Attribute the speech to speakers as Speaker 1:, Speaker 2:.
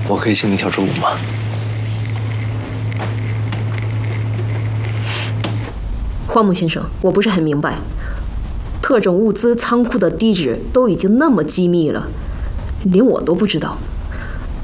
Speaker 1: 我可以请你跳支舞吗？
Speaker 2: 荒木先生，我不是很明白，特种物资仓库的地址都已经那么机密了，连我都不知道，